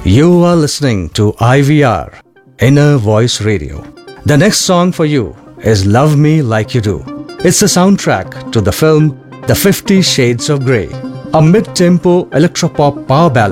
You are listening to IVR, Inner Voice Radio. The next song for you is Love Me Like You Do. It's the soundtrack to the film The 50 Shades of Grey, a mid-tempo electropop power ballad